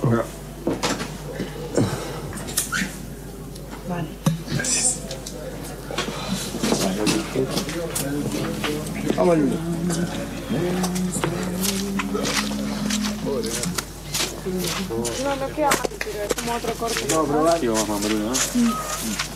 Bueno. Vale. Gracias. Vamos. No queda más, pero es como otro corte. No, pero sí, vamos a poner uno, ¿no?